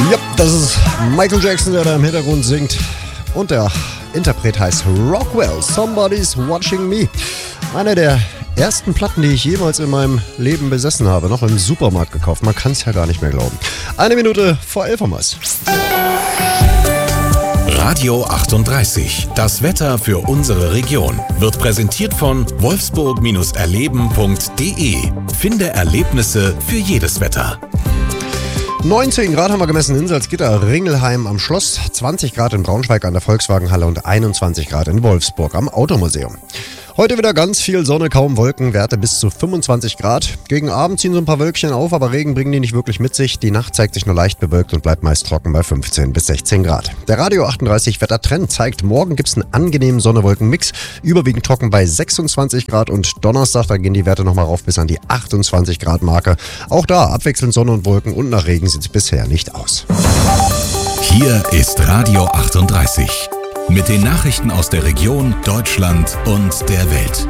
Ja, das ist Michael Jackson, der da im Hintergrund singt. Und der Interpret heißt Rockwell, Somebody's Watching Me. Eine der ersten Platten, die ich jemals in meinem Leben besessen habe. Noch im Supermarkt gekauft. Man kann es ja gar nicht mehr glauben. 1:01 haben wir's. Radio 38. Das Wetter für unsere Region wird präsentiert von wolfsburg-erleben.de. Finde Erlebnisse für jedes Wetter. 19 Grad haben wir gemessen in Salzgitter, Ringelheim am Schloss, 20 Grad in Braunschweig an der Volkswagenhalle und 21 Grad in Wolfsburg am Automuseum. Heute wieder ganz viel Sonne, kaum Wolken, Werte bis zu 25 Grad. Gegen Abend ziehen so ein paar Wölkchen auf, aber Regen bringen die nicht wirklich mit sich. Die Nacht zeigt sich nur leicht bewölkt und bleibt meist trocken bei 15 bis 16 Grad. Der Radio 38 Wettertrend zeigt, morgen gibt es einen angenehmen Sonne-Wolken-Mix, überwiegend trocken bei 26 Grad und Donnerstag, da gehen die Werte nochmal rauf bis an die 28 Grad Marke. Auch da abwechselnd Sonne und Wolken und nach Regen sieht es bisher nicht aus. Hier ist Radio 38. Mit den Nachrichten aus der Region, Deutschland und der Welt.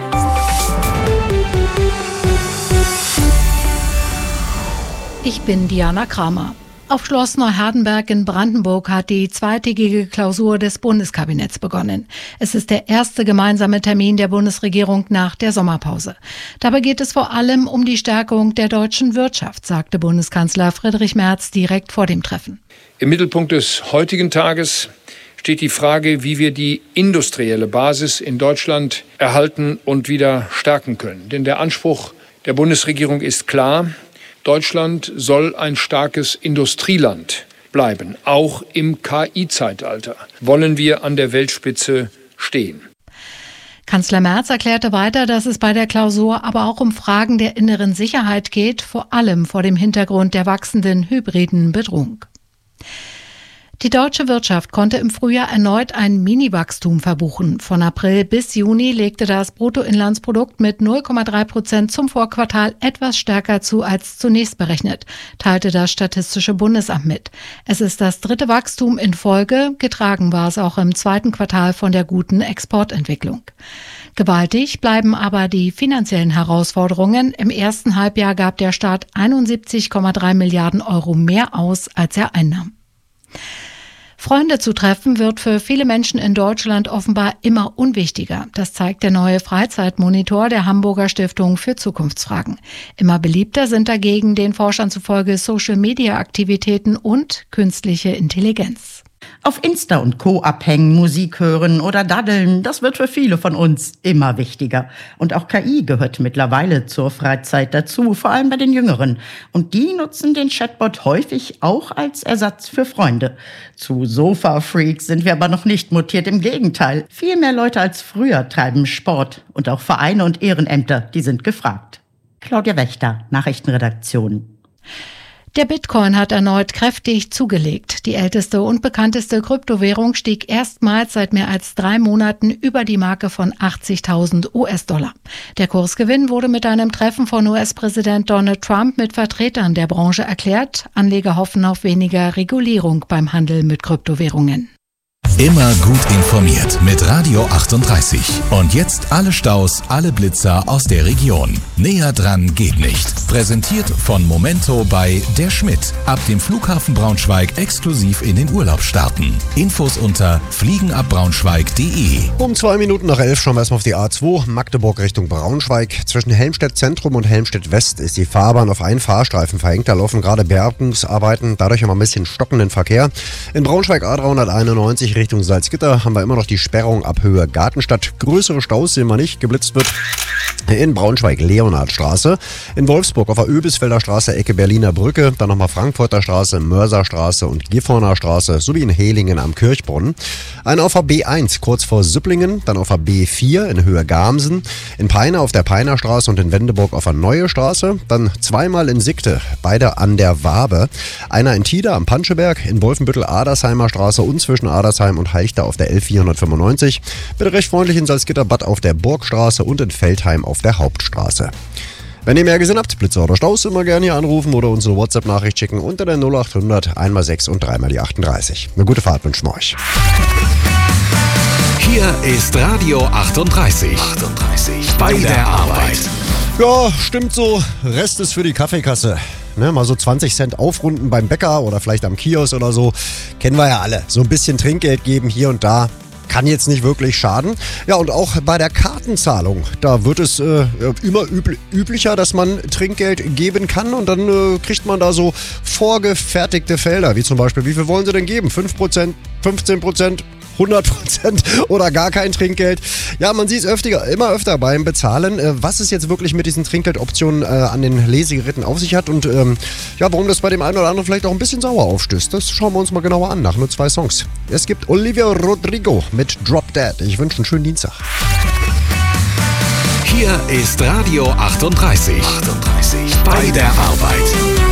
Ich bin Diana Kramer. Auf Schloss Neuhardenberg in Brandenburg hat die zweitägige Klausur des Bundeskabinetts begonnen. Es ist der erste gemeinsame Termin der Bundesregierung nach der Sommerpause. Dabei geht es vor allem um die Stärkung der deutschen Wirtschaft, sagte Bundeskanzler Friedrich Merz direkt vor dem Treffen. Im Mittelpunkt des heutigen Tages steht die Frage, wie wir die industrielle Basis in Deutschland erhalten und wieder stärken können. Denn der Anspruch der Bundesregierung ist klar: Deutschland soll ein starkes Industrieland bleiben. Auch im KI-Zeitalter wollen wir an der Weltspitze stehen. Kanzler Merz erklärte weiter, dass es bei der Klausur aber auch um Fragen der inneren Sicherheit geht, vor allem vor dem Hintergrund der wachsenden hybriden Bedrohung. Die deutsche Wirtschaft konnte im Frühjahr erneut ein Mini-Wachstum verbuchen. Von April bis Juni legte das Bruttoinlandsprodukt mit 0,3% zum Vorquartal etwas stärker zu als zunächst berechnet, teilte das Statistische Bundesamt mit. Es ist das dritte Wachstum in Folge, getragen war es auch im zweiten Quartal von der guten Exportentwicklung. Gewaltig bleiben aber die finanziellen Herausforderungen. Im ersten Halbjahr gab der Staat 71,3 Milliarden Euro mehr aus, als er einnahm. Freunde zu treffen wird für viele Menschen in Deutschland offenbar immer unwichtiger. Das zeigt der neue Freizeitmonitor der Hamburger Stiftung für Zukunftsfragen. Immer beliebter sind dagegen den Forschern zufolge Social-Media-Aktivitäten und künstliche Intelligenz. Auf Insta und Co. abhängen, Musik hören oder daddeln, das wird für viele von uns immer wichtiger. Und auch KI gehört mittlerweile zur Freizeit dazu, vor allem bei den Jüngeren. Und die nutzen den Chatbot häufig auch als Ersatz für Freunde. Zu Sofa-Freaks sind wir aber noch nicht mutiert, im Gegenteil. Viel mehr Leute als früher treiben Sport. Und auch Vereine und Ehrenämter, die sind gefragt. Claudia Wächter, Nachrichtenredaktion. Der Bitcoin hat erneut kräftig zugelegt. Die älteste und bekannteste Kryptowährung stieg erstmals seit mehr als 3 Monaten über die Marke von 80.000 US-Dollar. Der Kursgewinn wurde mit einem Treffen von US-Präsident Donald Trump mit Vertretern der Branche erklärt. Anleger hoffen auf weniger Regulierung beim Handel mit Kryptowährungen. Immer gut informiert mit Radio 38. Und jetzt alle Staus, alle Blitzer aus der Region. Näher dran geht nicht. Präsentiert von Momento bei Der Schmidt. Ab dem Flughafen Braunschweig exklusiv in den Urlaub starten. Infos unter fliegenabbraunschweig.de. Um 11:02 schauen wir erstmal auf die A2, Magdeburg Richtung Braunschweig. Zwischen Helmstedt Zentrum und Helmstedt West ist die Fahrbahn auf einen Fahrstreifen verhängt. Da laufen gerade Bergungsarbeiten, dadurch haben wir ein bisschen stockenden Verkehr. In Braunschweig A391 Richtung Salzgitter haben wir immer noch die Sperrung ab Höhe Gartenstadt. Größere Staus sehen wir nicht. Geblitzt wird in Braunschweig Leonhardstraße. In Wolfsburg auf der Öbisfelder Straße, Ecke Berliner Brücke. Dann nochmal Frankfurter Straße, Mörserstraße und Gifhorner Straße sowie in Hehlingen am Kirchbrunnen. Eine auf der B1 kurz vor Süpplingen. Dann auf der B4 in Höhe Gamsen. In Peine auf der Peiner Straße und in Wendeburg auf der Neue Straße. Dann zweimal in Sickte, beide an der Wabe. Einer in Tida am Panscheberg. In Wolfenbüttel Adersheimer Straße und zwischen Adersheim und Halchter auf der L495. Bitte recht freundlich in Salzgitterbad auf der Burgstraße und in Feldheim auf der Hauptstraße. Wenn ihr mehr gesehen habt, Blitzer oder Staus, immer gerne hier anrufen oder uns eine WhatsApp-Nachricht schicken unter der 0800 1x6 und 3x38. Eine gute Fahrt wünschen wir euch. Hier ist Radio 38. Bei der Arbeit. Ja, stimmt so. Rest ist für die Kaffeekasse. Ne? Mal so 20 Cent aufrunden beim Bäcker oder vielleicht am Kiosk oder so. Kennen wir ja alle. So ein bisschen Trinkgeld geben hier und da. Kann jetzt nicht wirklich schaden. Ja, und auch bei der Kartenzahlung, da wird es immer üblicher, dass man Trinkgeld geben kann und dann kriegt man da so vorgefertigte Felder, wie zum Beispiel, wie viel wollen Sie denn geben? 5%, 15%? 100% oder gar kein Trinkgeld. Ja, man sieht es immer öfter beim Bezahlen, was es jetzt wirklich mit diesen Trinkgeldoptionen an den Lesegeräten auf sich hat und ja, warum das bei dem einen oder anderen vielleicht auch ein bisschen sauer aufstößt. Das schauen wir uns mal genauer an, nach nur 2 Songs. Es gibt Olivia Rodrigo mit Drop Dead. Ich wünsche einen schönen Dienstag. Hier ist Radio 38. Bei der Arbeit.